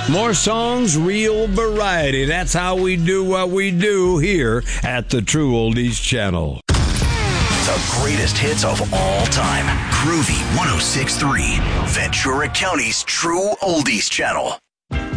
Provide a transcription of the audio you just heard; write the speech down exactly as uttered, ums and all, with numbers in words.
More songs, real variety. That's how we do what we do here at the True Oldies Channel. The greatest hits of all time. Groovy one oh six point three, Ventura County's True Oldies Channel.